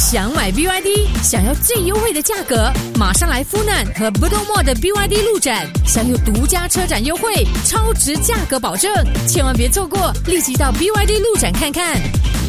想买 BYD， 想要最优惠的价格，马上来富南和 Bedok Mall 的 BYD 路展，享有独家车展优惠，超值价格保证，千万别错过，立即到 BYD 路展看看。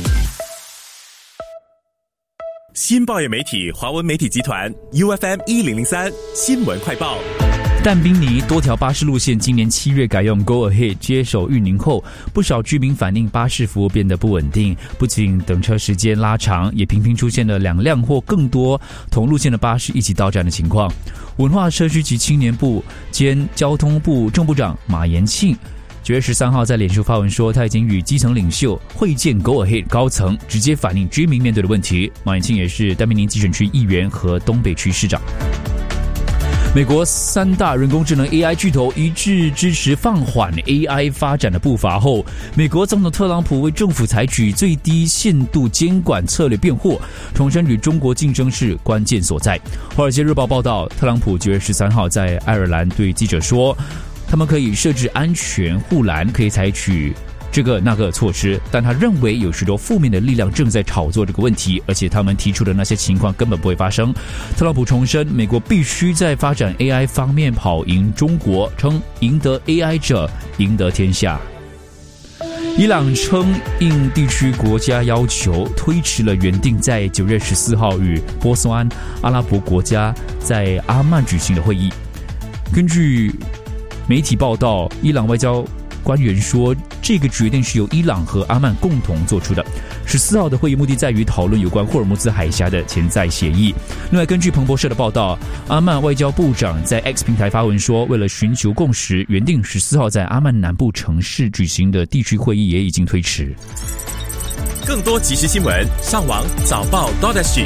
新报业媒体华文媒体集团 UFM1003 新闻快报。 但宾尼多条巴士路线今年7月改用 Go Ahead 接手运营后，不少居民反映巴士服务变得不稳定，不仅等车时间拉长，也频频出现了2辆或更多同路线的巴士一起到站的情况。文化社区及青年部兼交通部正部长马延庆9月13号在脸书发文说，他已经与基层领袖会见 Go Ahead 高层，直接反映居民面对的问题。马延庆也是但宾尼基选区议员和东北区市长。美国3大人工智能 AI 巨头一致支持放缓 AI 发展的步伐后，美国总统特朗普为政府采取最低限度监管策略辩护，重申与中国竞争是关键所在。华尔街日报报道，特朗普9月13号在爱尔兰对记者说，他们可以设置安全护栏，可以采取这个那个措施，但他认为有许多负面的力量正在炒作这个问题，而且他们提出的那些情况根本不会发生。特朗普重申，美国必须在发展 AI 方面跑赢中国，称赢得 AI 者赢得天下。伊朗称应地区国家要求，推迟了原定在9月14号与波斯湾阿拉伯国家在阿曼举行的会议。根据媒体报道，伊朗外交官员说，这个决定是由伊朗和阿曼共同做出的。14号的会议目的在于讨论有关霍尔木兹海峡的潜在协议。另外，根据彭博社的报道，阿曼外交部长在 X 平台发文说，为了寻求共识，原定14号在阿曼南部城市举行的地区会议也已经推迟。 更多即时新闻，上网早报 .SG。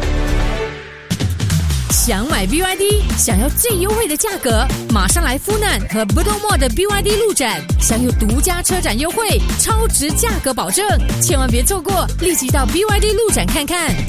想买 BYD， 想要最优惠的价格，马上来富南和 Bedok Mall 的 BYD 路展，享有独家车展优惠，超值价格保证，千万别错过，立即到 BYD 路展看看。